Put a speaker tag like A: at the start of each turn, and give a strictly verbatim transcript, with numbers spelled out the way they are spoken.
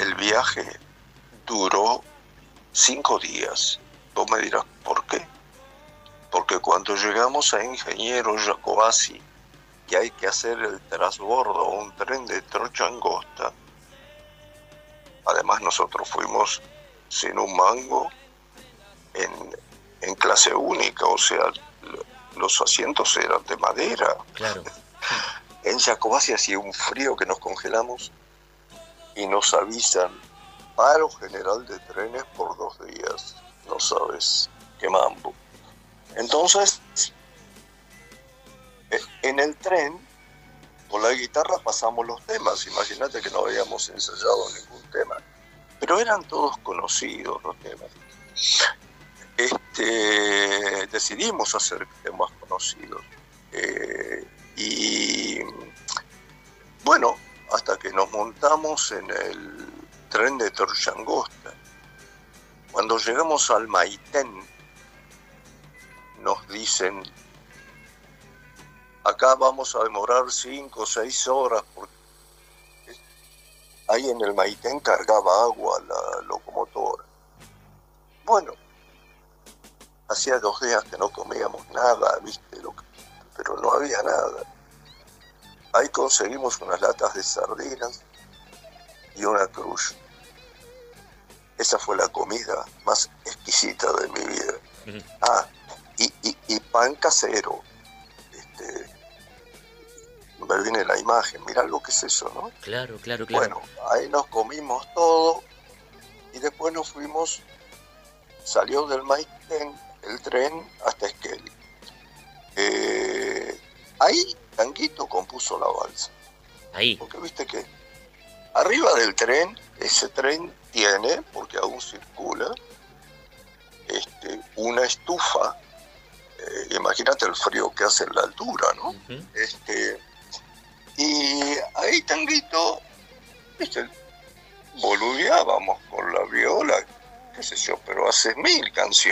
A: el viaje duró cinco días. Vos me dirás, ¿por qué? Porque cuando llegamos a Ingeniero Jacobacci, que hay que hacer el transbordo, un tren de trocha angosta, además nosotros fuimos sin un mango en, en clase única, o sea, los asientos eran de madera.
B: Claro.
A: En Jacobacci hacía un frío que nos congelamos y nos avisan paro general de trenes por dos días. No sabes qué mambo. Entonces, en el tren, con la guitarra pasamos los temas. Imagínate que no habíamos ensayado ningún tema, pero eran todos conocidos los temas. Este, decidimos hacer temas conocidos. Eh, y bueno, hasta que nos montamos en el tren de trocha angosta. Cuando llegamos al Maitén, nos dicen, acá vamos a demorar cinco o seis horas, porque ahí en el Maitén cargaba agua la locomotora. Bueno, hacía dos días que no comíamos nada, ¿viste? Pero no había nada. Ahí conseguimos unas latas de sardinas y una cruz. Esa fue la comida más exquisita de mi vida. Uh-huh. Ah, y, y, y pan casero. Este, me viene la imagen, mirá lo que es eso, ¿no?
B: Claro, claro, claro.
A: Bueno, ahí nos comimos todo y después nos fuimos, salió del Maitén el tren hasta Esquel. Eh, ahí Tanguito compuso la balsa.
B: Ahí.
A: Porque viste que arriba del tren, ese tren tiene, porque aún circula, este, una estufa. Eh, imagínate el frío que hace en la altura, ¿no? Uh-huh. Este, y ahí Tanguito, viste, boludeábamos con la viola, qué sé yo, pero hace mil canciones.